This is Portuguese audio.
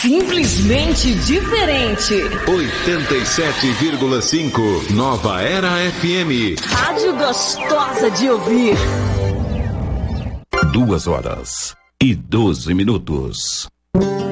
Simplesmente diferente. 87,5 Nova Era FM. Rádio gostosa de ouvir. 2 horas e 12 minutos.